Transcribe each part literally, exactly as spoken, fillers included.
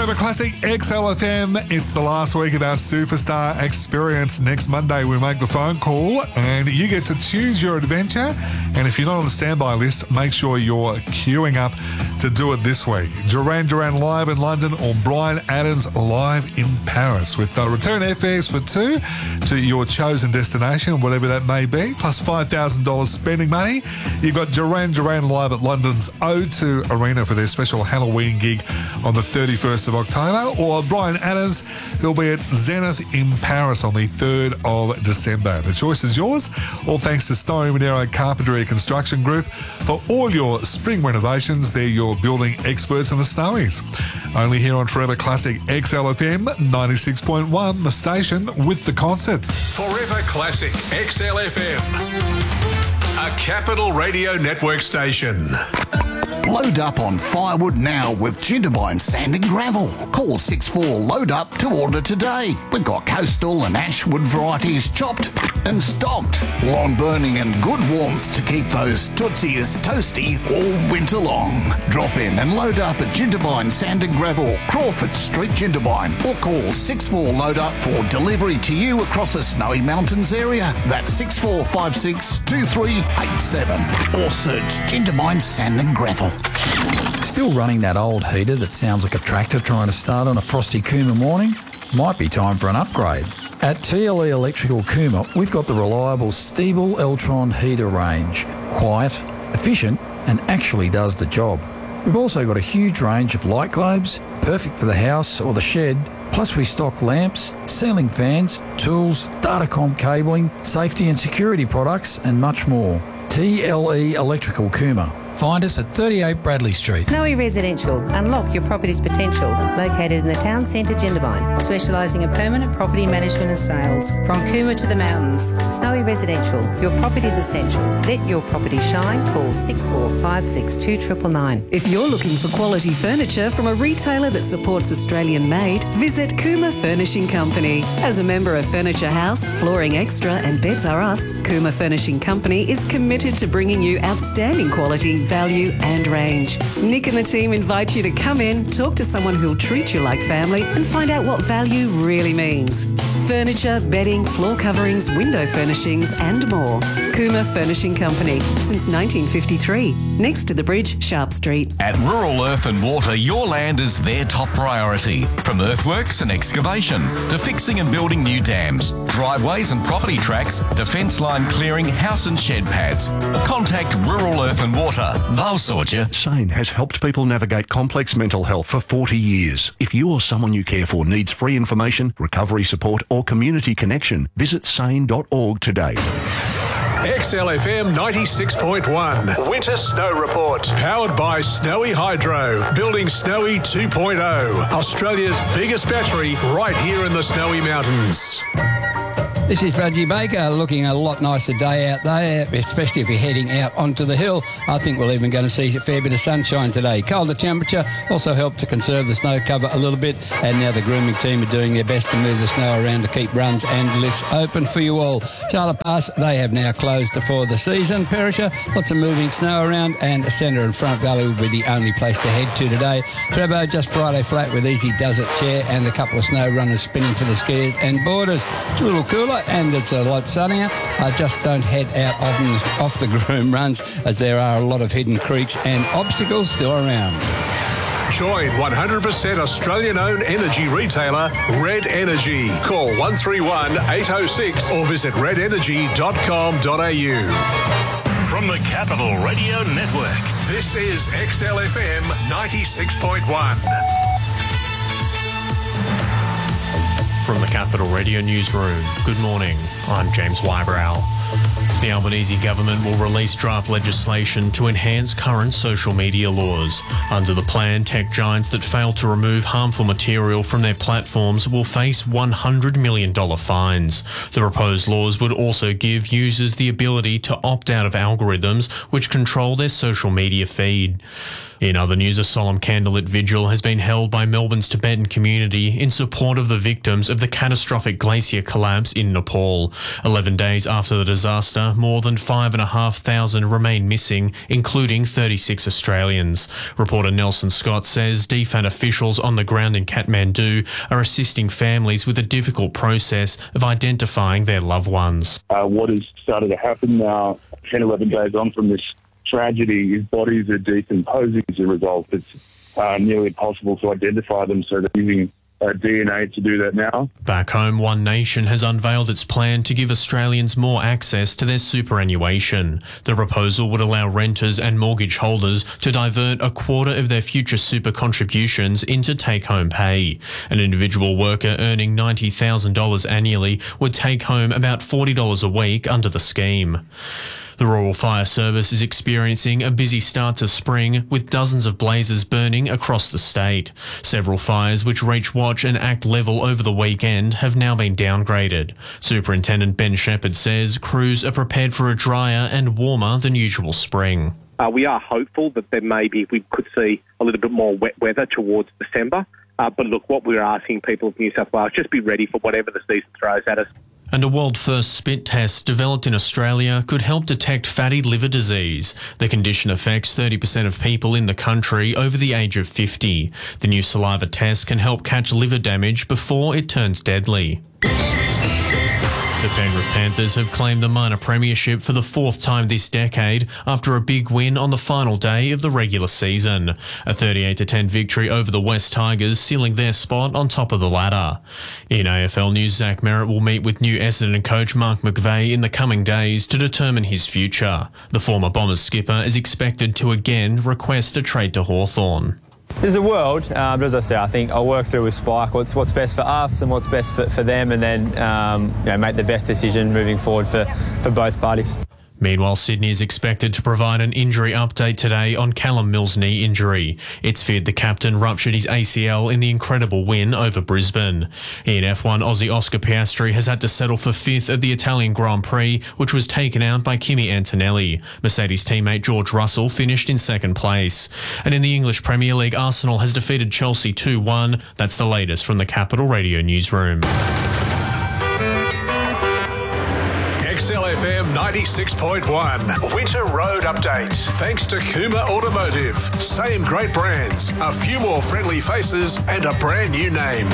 Forever Classic X L F M. It's the last week of our Superstar Experience. Next Monday, we make the phone call and you get to choose your adventure. And if you're not on the standby list, make sure you're queuing up to do it this week. Duran Duran live in London or Bryan Adams live in Paris with uh, return airfares for two to your chosen destination, whatever that may be, plus five thousand dollars spending money. You've got Duran Duran live at London's O two Arena for their special Halloween gig on the thirty-first of October, or Bryan Adams, who'll be at Zenith in Paris on the third of December. The choice is yours, all thanks to Snowy Monero Carpentry Construction Group. For all your spring renovations, they're your building experts in the Snowies. Only here on Forever Classic X L F M ninety-six point one, the station with the concerts. Forever Classic X L F M, a Capital Radio Network station. Load up on firewood now with Ginterbine Sand and Gravel. Call six four load up to order today. We've got coastal and ashwood varieties chopped and stocked. Lawn burning and good warmth to keep those tootsies toasty all winter long. Drop in and load up at Ginterbine Sand and Gravel, Crawford Street, Ginterbine, or call six four load up for delivery to you across the Snowy Mountains area. That's six four five six two three eight seven, or search Ginterbine Sand and Gravel. Still running that old heater that sounds like a tractor trying to start on a frosty Cooma morning? Might be time for an upgrade. At T L E Electrical Cooma, we've got the reliable Stiebel Eltron heater range. Quiet, efficient, and actually does the job. We've also got a huge range of light globes, perfect for the house or the shed. Plus we stock lamps, ceiling fans, tools, datacom cabling, safety and security products, and much more. T L E Electrical Cooma. Find us at thirty-eight Bradley Street. Snowy Residential. Unlock your property's potential. Located in the town centre, Ginterbine. Specialising in permanent property management and sales. From Cooma to the mountains. Snowy Residential. Your property's essential. Let your property shine. Call six four five six two nine nine nine. If you're looking for quality furniture from a retailer that supports Australian made, visit Cooma Furnishing Company. As a member of Furniture House, Flooring Extra and Beds R Us, Cooma Furnishing Company is committed to bringing you outstanding quality, value and range. Nick and the team invite you to come in, talk to someone who'll treat you like family and find out what value really means. Furniture, bedding, floor coverings, window furnishings and more. Cooma Furnishing Company, since nineteen fifty-three. Next to the bridge, Sharp Street. At Rural Earth and Water, your land is their top priority. From earthworks and excavation to fixing and building new dams, driveways and property tracks to fence line clearing, house and shed pads. Contact Rural Earth and Water. They'll sort you. SANE has helped people navigate complex mental health for forty years. If you or someone you care for needs free information, recovery support or community connection, visit sane dot org today. X L F M ninety-six point one. Winter Snow Report. Powered by Snowy Hydro. Building Snowy two point oh. Australia's biggest battery right here in the Snowy Mountains. This is Reggie Baker, looking a lot nicer day out there, especially if you're heading out onto the hill. I think we're even going to see a fair bit of sunshine today. Colder temperature also helped to conserve the snow cover a little bit, and now the grooming team are doing their best to move the snow around to keep runs and lifts open for you all. Charlotte Pass, they have now closed for the season. Perisher, lots of moving snow around, and Centre and Front Valley will be the only place to head to today. Trebo, just Friday flat with easy does it chair and a couple of snow runners spinning for the skiers and boarders. It's a little cooler and it's a lot sunnier. I just don't head out off, off the groom runs, as there are a lot of hidden creeks and obstacles still around. Join one hundred percent Australian-owned energy retailer Red Energy. Call one three one eight oh six or visit red energy dot com dot a u. From the Capital Radio Network, this is X L F M ninety-six point one. From the Capital Radio Newsroom, good morning. I'm James Wybrow. The Albanese government will release draft legislation to enhance current social media laws. Under the plan, tech giants that fail to remove harmful material from their platforms will face one hundred million dollars fines. The proposed laws would also give users the ability to opt out of algorithms which control their social media feed. In other news, a solemn candlelit vigil has been held by Melbourne's Tibetan community in support of the victims of the catastrophic glacier collapse in Nepal. Eleven days after the disaster, India, more than five thousand five hundred remain missing, including thirty-six Australians. Reporter Nelson Scott says D F A T officials on the ground in Kathmandu are assisting families with the difficult process of identifying their loved ones. Uh, what has started to happen now, ten, eleven days on from this tragedy, is bodies are decomposing as a result. It's uh, nearly impossible to identify them, so they're using uh, D N A to do that now. Back home, One Nation has unveiled its plan to give Australians more access to their superannuation. The proposal would allow renters and mortgage holders to divert a quarter of their future super contributions into take-home pay. An individual worker earning ninety thousand dollars annually would take home about forty dollars a week under the scheme. The Royal Fire Service is experiencing a busy start to spring, with dozens of blazes burning across the state. Several fires which reach watch and act level over the weekend have now been downgraded. Superintendent Ben Shepherd says crews are prepared for a drier and warmer than usual spring. Uh, we are hopeful that there may be, we could see a little bit more wet weather towards December. Uh, but look, what we're asking people of New South Wales, just be ready for whatever the season throws at us. And a world-first spit test developed in Australia could help detect fatty liver disease. The condition affects thirty percent of people in the country over the age of fifty. The new saliva test can help catch liver damage before it turns deadly. The Penrith Panthers have claimed the minor premiership for the fourth time this decade after a big win on the final day of the regular season. A thirty-eight to ten victory over the West Tigers, sealing their spot on top of the ladder. In A F L news, Zach Merritt will meet with new Essendon coach Mark McVeigh in the coming days to determine his future. The former Bombers skipper is expected to again request a trade to Hawthorn. There's a world, um, but as I say, I think I'll work through with Spike what's what's best for us and what's best for, for them, and then um, you know, make the best decision moving forward for, for both parties. Meanwhile, Sydney is expected to provide an injury update today on Callum Mills' knee injury. It's feared the captain ruptured his A C L in the incredible win over Brisbane. In F one, Aussie Oscar Piastri has had to settle for fifth of the Italian Grand Prix, which was taken out by Kimi Antonelli. Mercedes teammate George Russell finished in second place. And in the English Premier League, Arsenal has defeated Chelsea two one. That's the latest from the Capital Radio newsroom. X L F M ninety-six point one Winter Road Update. Thanks to Kuma Automotive. Same great brands, a few more friendly faces and a brand new name.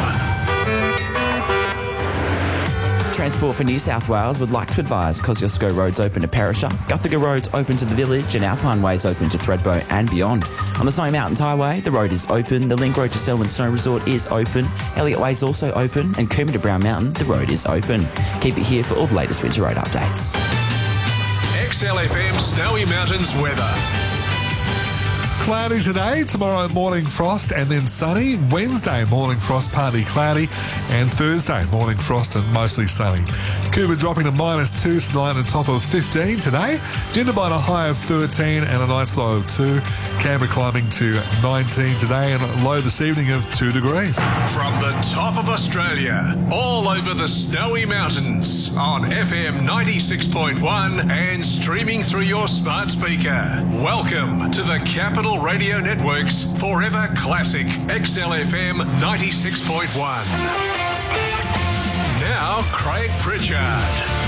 Transport for New South Wales would like to advise Kosciuszko Road's open to Perisher, Guthaga Road's open to the village, and Alpine Way's open to Thredbo and beyond. On the Snowy Mountains Highway, the road is open, the Link Road to Selwyn Snow Resort is open, Elliott Way's also open, and Coombe to Brown Mountain, the road is open. Keep it here for all the latest winter road updates. X L F M Snowy Mountains weather. Cloudy today, tomorrow morning frost and then sunny. Wednesday morning frost, partly cloudy, and Thursday morning frost and mostly sunny. Coombe dropping to minus two tonight and a top of fifteen today. Jindabyne a high of thirteen and a night's low of two. Canberra climbing to nineteen today and a low this evening of two degrees. From the top of Australia, all over the Snowy Mountains, on F M ninety-six point one and streaming through your smart speaker. Welcome to the Capital Radio Network's Forever Classic X L F M ninety-six point one. Now, Craig Pritchard.